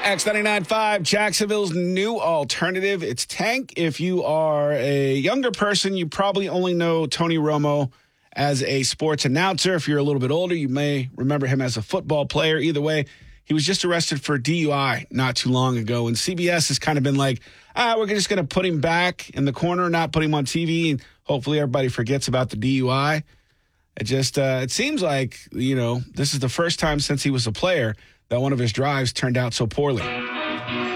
X99.5, Jacksonville's new alternative. It's Tank. If you are a younger person, you probably only know Tony Romo as a sports announcer. If you're a little bit older, you may remember him as a football player. Either way, he was just arrested for DUI not too long ago. And CBS has kind of been like, we're just going to put him back in the corner, not put him on TV, and hopefully everybody forgets about the DUI. It seems like, this is the first time since he was a player that one of his drives turned out so poorly.